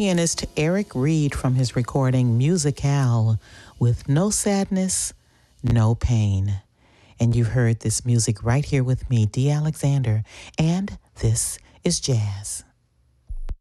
pianist Eric Reed from his recording Musicale with No Sadness, No Pain. And you've heard this music right here with me, Dee Alexander, and this is jazz.